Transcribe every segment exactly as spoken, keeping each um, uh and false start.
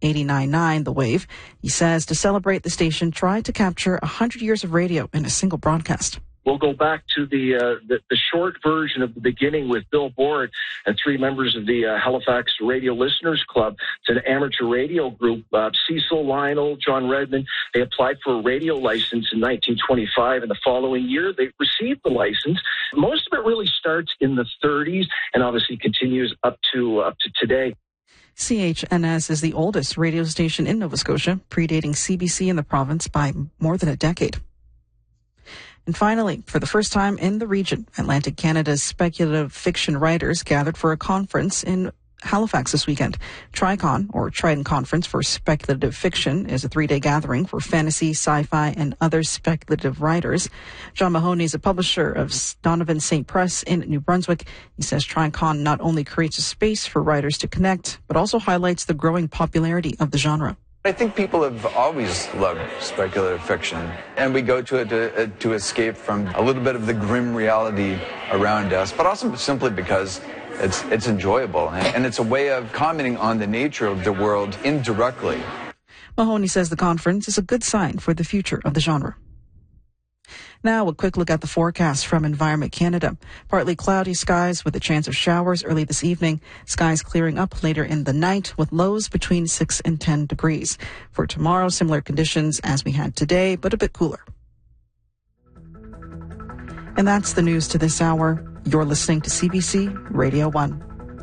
eighty-nine point nine The Wave. He says to celebrate, the station tried to capture one hundred years of radio in a single broadcast. We'll go back to the, uh, the the short version of the beginning with Bill Board and three members of the uh, Halifax Radio Listeners Club. It's an amateur radio group. Uh, Cecil, Lionel, John Redmond, they applied for a radio license in nineteen twenty-five, and the following year they received the license. Most of it really starts in the thirties and obviously continues up to up to today. C H N S is the oldest radio station in Nova Scotia, predating C B C in the province by more than a decade. And finally, for the first time in the region, Atlantic Canada's speculative fiction writers gathered for a conference in Halifax this weekend. TriCon, or Trident Conference for Speculative Fiction, is a three-day gathering for fantasy, sci-fi, and other speculative writers. John Mahoney is a publisher of Donovan Saint Press in New Brunswick. He says TriCon not only creates a space for writers to connect, but also highlights the growing popularity of the genre. I think people have always loved speculative fiction, and we go to it to, to escape from a little bit of the grim reality around us, but also simply because it's it's enjoyable, and it's a way of commenting on the nature of the world indirectly. Mahoney says the conference is a good sign for the future of the genre. Now, a quick look at the forecast from Environment Canada. Partly cloudy skies with a chance of showers early this evening. Skies clearing up later in the night with lows between six and ten degrees. For tomorrow, similar conditions as we had today, but a bit cooler. And that's the news to this hour. You're listening to C B C Radio one.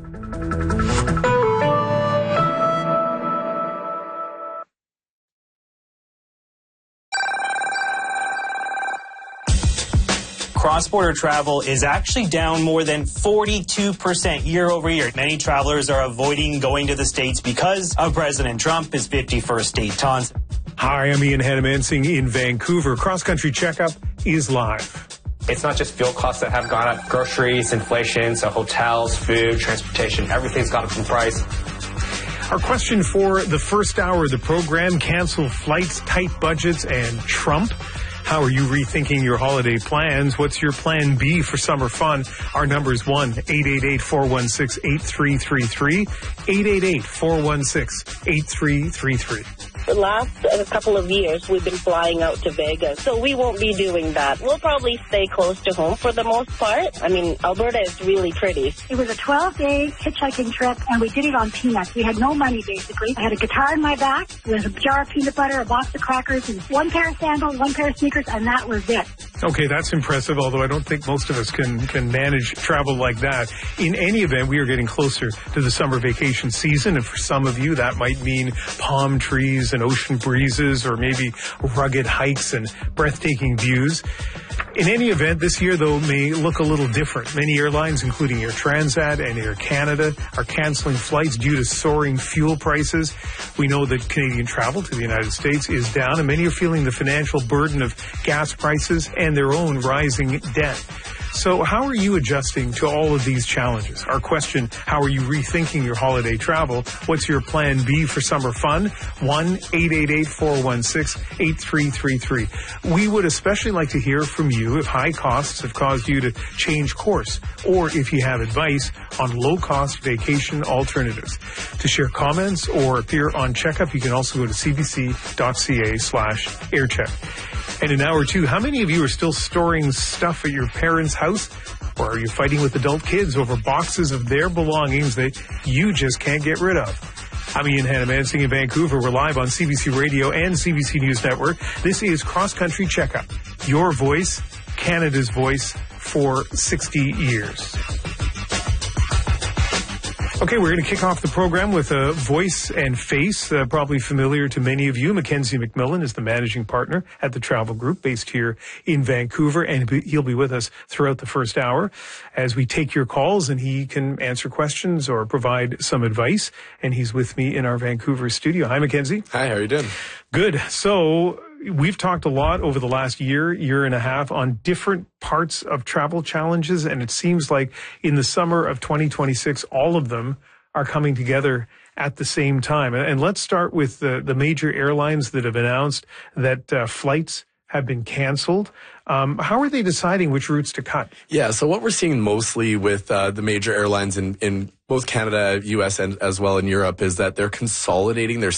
Cross-border travel is actually down more than forty-two percent year over year. Many travelers are avoiding going to the States because of President Trump, his fifty-first state taunts. Hi, I'm Ian Hannamansing in Vancouver. Cross Country Checkup is live. It's not just fuel costs that have gone up. Groceries, inflation, so hotels, food, transportation, everything's gone up in price. Our question for the first hour of the program: canceled flights, tight budgets, and Trump. How are you rethinking your holiday plans? What's your plan B for summer fun? Our number is one eight eight eight, four one six, eight three three three, eight eight eight, four one six, eight three three three. The last uh, couple of years, we've been flying out to Vegas, so we won't be doing that. We'll probably stay close to home for the most part. I mean, Alberta is really pretty. It was a twelve-day hitchhiking trip, and we did it on peanuts. We had no money, basically. I had a guitar in my back, with a jar of peanut butter, a box of crackers, and one pair of sandals, one pair of sneakers, and that was it. Okay, that's impressive, although I don't think most of us can, can manage travel like that. In any event, we are getting closer to the summer vacation season, and for some of you, that might mean palm trees and ocean breezes, or maybe rugged hikes and breathtaking views. In any event, this year, though, may look a little different. Many airlines, including Air Transat and Air Canada, are canceling flights due to soaring fuel prices. We know that Canadian travel to the United States is down, and many are feeling the financial burden of gas prices and their own rising debt. So how are you adjusting to all of these challenges? Our question: how are you rethinking your holiday travel? What's your plan B for summer fun? one eight eight eight, four one six, eight three three three. We would especially like to hear from you if high costs have caused you to change course, or if you have advice on low-cost vacation alternatives. To share comments or appear on Checkup, you can also go to cbc.ca slash aircheck. And in hour two, how many of you are still storing stuff at your parents' house? Or are you fighting with adult kids over boxes of their belongings that you just can't get rid of? I'm Ian Hannamansing in Vancouver. We're live on C B C Radio and C B C News Network. This is Cross Country Checkup, your voice, Canada's voice for sixty years. Okay, we're going to kick off the program with a voice and face, uh, probably familiar to many of you. Mackenzie McMillan is the managing partner at the Travel Group based here in Vancouver, and he'll be with us throughout the first hour as we take your calls, and he can answer questions or provide some advice. And he's with me in our Vancouver studio. Hi, Mackenzie. Hi, how are you doing? Good. So we've talked a lot over the last year, year and a half on different parts of travel challenges, and it seems like in the summer of twenty twenty-six, all of them are coming together at the same time. And let's start with the, the major airlines that have announced that uh, flights have been canceled. Um, how are they deciding which routes to cut? Yeah, so what we're seeing mostly with uh, the major airlines in, in both Canada, U S, and as well in Europe is that they're consolidating their